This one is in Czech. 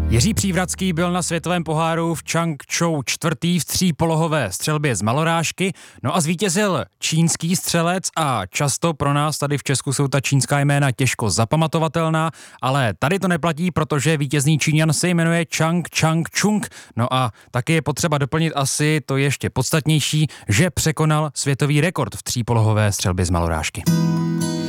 Jiří Přívratský byl na světovém poháru v Changchou čtvrtý v třípolohové střelbě z malorážky, no a zvítězil čínský střelec a často pro nás tady v Česku jsou ta čínská jména těžko zapamatovatelná, ale tady to neplatí, protože vítězný Číňan se jmenuje Chang Chang-chung, no a taky je potřeba doplnit asi to ještě podstatnější, že překonal světový rekord v třípolohové střelbě z malorážky.